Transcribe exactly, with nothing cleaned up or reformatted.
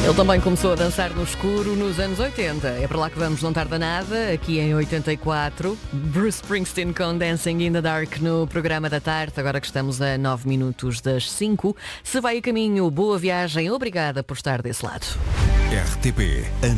Ele também começou a dançar no escuro nos anos oitenta. É para lá que vamos, não tarda nada. Aqui em oitenta e quatro, Bruce Springsteen com Dancing in the Dark no programa da tarde. Agora que estamos a nove minutos das cinco. Se vai a caminho, boa viagem. Obrigada por estar desse lado. R T P